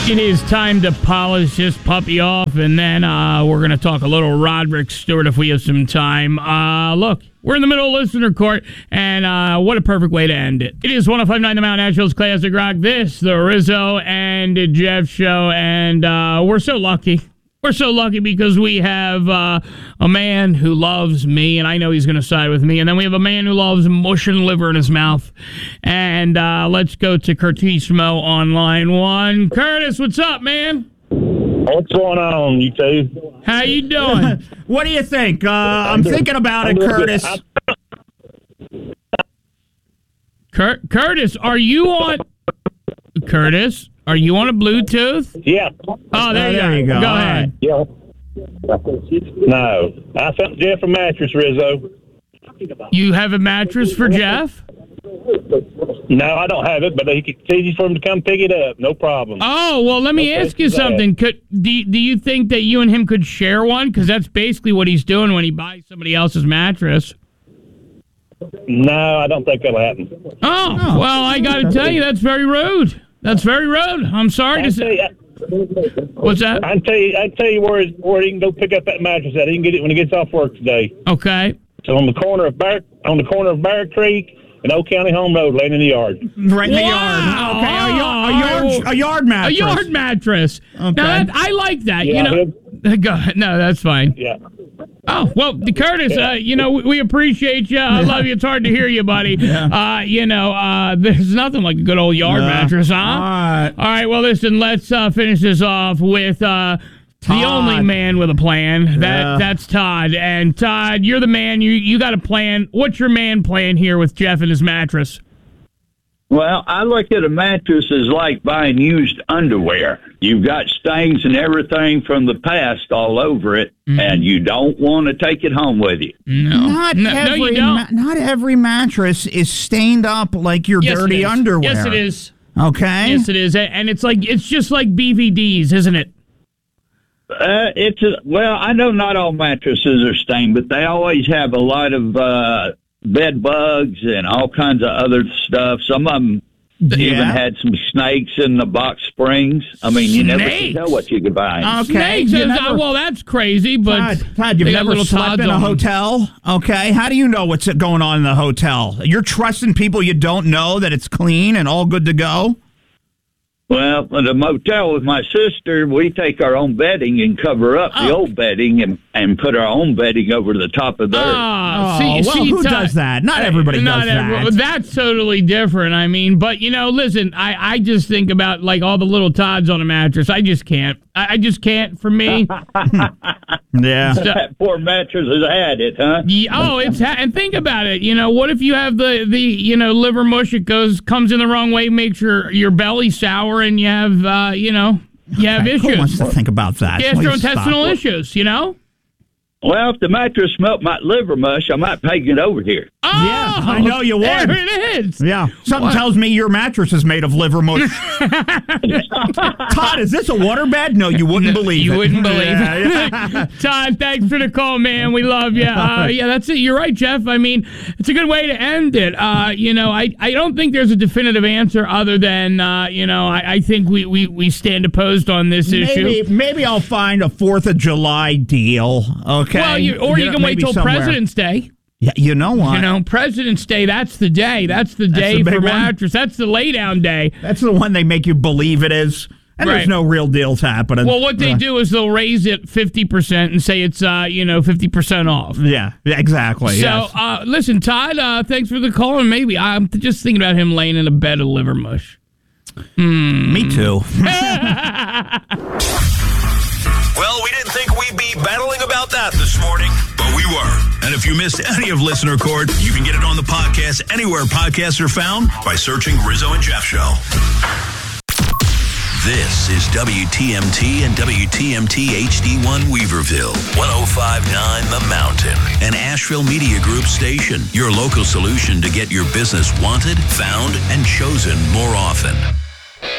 It is time to polish this puppy off, and then we're going to talk a little Roderick Stewart if we have some time. Look, we're in the middle of listener court, and what a perfect way to end it. It is 105.9 The Mountain, Nashville's Classic Rock. This, the Rizzo and Jeff show, and we're so lucky. We're so lucky because we have a man who loves me, and I know he's going to side with me. And then we have a man who loves mush and liver in his mouth. And let's go to Curtis Mo on line one. Curtis, what's up, man? What's going on, you two? How you doing? What do you think? I'm thinking about it, Curtis. Curtis, are you on... Curtis? Are you on a Bluetooth? Yeah. Oh, there you go. Go ahead. Yeah. No. I found Jeff a mattress, Rizzo. You have a mattress for Jeff? No, I don't have it, but it's easy for him to come pick it up. No problem. Oh, well, let me ask you something. Do you think that you and him could share one? Because that's basically what he's doing when he buys somebody else's mattress. No, I don't think that'll happen. Oh, well, I got to tell you, that's very rude. That's very rude. I'm sorry to say. What's that? I tell you where he can go pick up that mattress at. He can get it when he gets off work today. Okay. So on the corner of Bear Creek and Old County Home Road, laying in the yard. Right in the yard. Okay, a yard mattress. A yard mattress. Okay. Now, I like that. Yeah, Go ahead. No, that's fine. Yeah. Oh, well, Curtis, we appreciate you. I love you. It's hard to hear you, buddy. Yeah. There's nothing like a good old yard mattress, huh? All right, well, listen, let's finish this off with the only man with a plan. That's Todd. And, Todd, you're the man. You got a plan. What's your man plan here with Jeff and his mattress? Well, I look at a mattress as like buying used underwear. You've got stains and everything from the past all over it, and you don't want to take it home with you. No, you don't. Not every mattress is stained up like your dirty underwear. Yes, it is. Okay. Yes, it is. And it's just like BVDs, isn't it? Well, I know not all mattresses are stained, but they always have a lot of bed bugs and all kinds of other stuff. Some of them even had some snakes in the box springs. I mean, you never can tell what you could buy. Okay. Snakes, well, that's crazy, but... Todd, you've never slept in a hotel? Okay. How do you know what's going on in the hotel? You're trusting people you don't know that it's clean and all good to go? Well, at the motel with my sister, we take our own bedding and cover up the old bedding and put our own bedding over the top of theirs. Who does that? Not everybody does that. That's totally different. I mean, but, listen, I just think about, like, all the little Todds on a mattress. I just can't. I just can't, for me. Yeah. That poor mattress has had it, huh? And think about it. What if you have the liver mush? It comes in the wrong way, makes your belly sour, and you have you have issues. Who wants to think about that? Gastrointestinal issues. Well, if the mattress smelled my liver mush, I might take it over here. Oh, yeah, I know you would. There it is. Yeah. Something tells me your mattress is made of liver mush. Todd, is this a waterbed? No, you wouldn't believe it. You wouldn't believe it. Todd, thanks for the call, man. We love you. That's it. You're right, Jeff. I mean, it's a good way to end it. I don't think there's a definitive answer other than, I think we stand opposed on this issue. Maybe I'll find a 4th of July deal, okay? Well, you can wait till President's Day. Yeah, you know what? President's Day, that's the day. That's the day for mattress. That's the lay-down day. That's the one they make you believe it is. And there's no real deals happening. Well, what they do is they'll raise it 50% and say it's, 50% off. Yeah, exactly. So, listen, Todd, thanks for the call. And maybe I'm just thinking about him laying in a bed of liver mush. Me too. Well, we didn't think we'd be battling about that this morning, but we were. And if you missed any of Listener Court, you can get it on the podcast anywhere podcasts are found by searching Rizzo and Jeff Show. This is WTMT and WTMT HD1 Weaverville, 105.9 The Mountain, an Asheville Media Group station, your local solution to get your business wanted, found, and chosen more often.